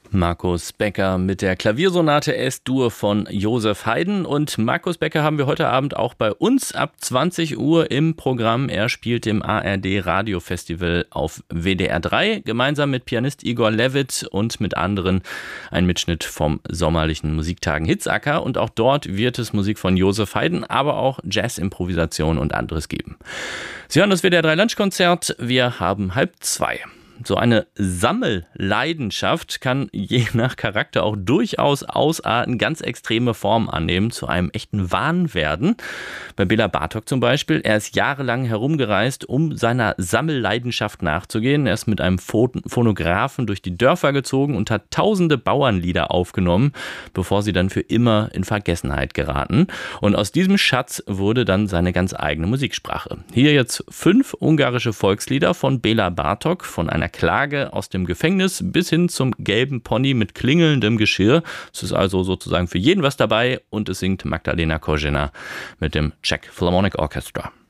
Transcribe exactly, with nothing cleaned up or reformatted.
Markus Becker mit der Klaviersonate S-Dur von Joseph Haydn. Und Markus Becker haben wir heute Abend auch bei uns ab zwanzig Uhr im Programm. Er spielt im A R D Radiofestival auf W D R drei, gemeinsam mit Pianist Igor Levit und mit anderen ein Mitschnitt vom sommerlichen Musiktagen Hitzacker. Und auch dort wird es Musik von Joseph Haydn, aber auch Jazz-Improvisation und anderes geben. Sie hören das W D R drei Lunchkonzert. Wir haben halb zwei. So eine Sammelleidenschaft kann je nach Charakter auch durchaus ausarten, ganz extreme Formen annehmen, zu einem echten Wahn werden. Bei Bela Bartok zum Beispiel, er ist jahrelang herumgereist, um seiner Sammelleidenschaft nachzugehen. Er ist mit einem Phonographen durch die Dörfer gezogen und hat tausende Bauernlieder aufgenommen, bevor sie dann für immer in Vergessenheit geraten. Und aus diesem Schatz wurde dann seine ganz eigene Musiksprache. Hier jetzt fünf ungarische Volkslieder von Bela Bartok, von einer Klage aus dem Gefängnis bis hin zum gelben Pony mit klingelndem Geschirr. Es ist also sozusagen für jeden was dabei und es singt Magdalena Korzena mit dem Czech Philharmonic Orchestra.